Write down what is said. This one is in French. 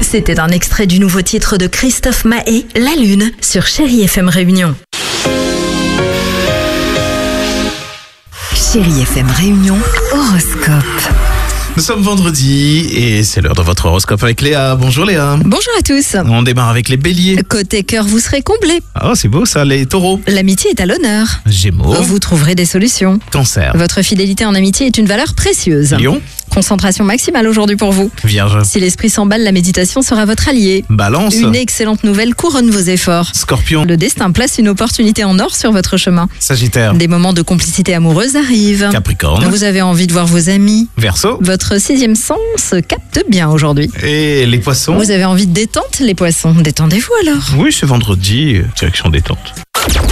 C'était un extrait du nouveau titre de Christophe Maé, La Lune, sur Chérie FM Réunion. Chérie FM Réunion, horoscope. Nous sommes vendredi et c'est l'heure de votre horoscope avec Léa. Bonjour Léa. Bonjour à tous. On démarre avec les béliers. Côté cœur, vous serez comblés. Ah, c'est beau ça, les taureaux. L'amitié est à l'honneur. Gémeaux. Vous trouverez des solutions. Cancer. Votre fidélité en amitié est une valeur précieuse. Lion. Concentration maximale aujourd'hui pour vous. Vierge. Si l'esprit s'emballe, la méditation sera votre allié. Balance. Une excellente nouvelle couronne vos efforts. Scorpion. Le destin place une opportunité en or sur votre chemin. Sagittaire. Des moments de complicité amoureuse arrivent. Capricorne. Vous avez envie de voir vos amis. Verseau. Votre 6e sens capte bien aujourd'hui. Et les poissons. Vous avez envie de détente, les poissons. Détendez-vous alors. Oui, c'est vendredi, direction détente.